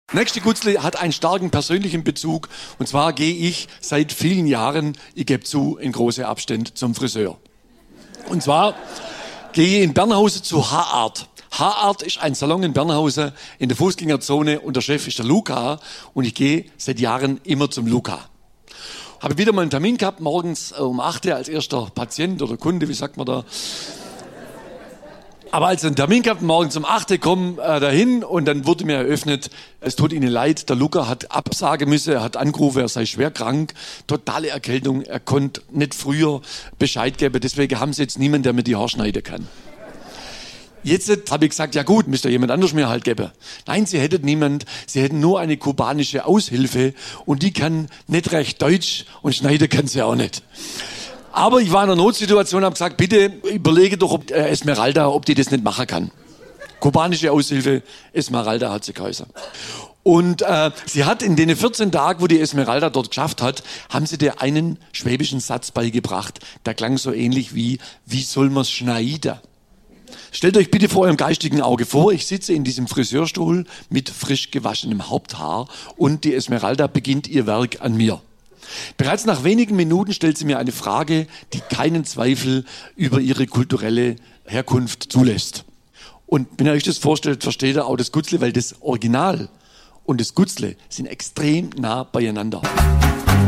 Nächste Gutzle hat einen starken persönlichen Bezug. Und zwar gehe ich seit vielen Jahren, ich gebe zu, in große Abstände zum Friseur. Und zwar gehe ich in Bernhausen zu Haarart. Haarart ist ein Salon in Bernhausen in der Fußgängerzone und der Chef ist der Luca. Und ich gehe seit Jahren immer zum Luca. Habe wieder mal einen Termin gehabt, morgens um 8 Uhr als erster Patient oder Kunde, wie sagt man da. Aber als ich einen Termin gehabt, morgens um 8 Uhr komme dahin und dann wurde mir eröffnet, es tut Ihnen leid, der Luca hat absagen müssen, er hat angerufen, er sei schwer krank, totale Erkältung, er konnte nicht früher Bescheid geben, deswegen haben Sie jetzt niemanden, der mir die Haare schneiden kann. Jetzt habe ich gesagt, ja gut, müsste jemand anders mir halt geben. Nein, Sie hätten niemand, Sie hätten nur eine kubanische Aushilfe und die kann nicht recht Deutsch und schneiden kann sie auch nicht. Aber ich war in einer Notsituation und habe gesagt, bitte überlege doch, ob Esmeralda, ob die das nicht machen kann. Kubanische Aushilfe, Esmeralda hat sie geheißen. Und sie hat in den 14 Tagen, wo die Esmeralda dort geschafft hat, haben sie dir einen schwäbischen Satz beigebracht. Der klang so ähnlich wie soll man's schneiden? Stellt euch bitte vor eurem geistigen Auge vor, ich sitze in diesem Friseurstuhl mit frisch gewaschenem Haupthaar und die Esmeralda beginnt ihr Werk an mir. Bereits nach wenigen Minuten stellt sie mir eine Frage, die keinen Zweifel über ihre kulturelle Herkunft zulässt. Und wenn ihr euch das vorstellt, versteht ihr auch das Gutzle, weil das Original und das Gutzle sind extrem nah beieinander.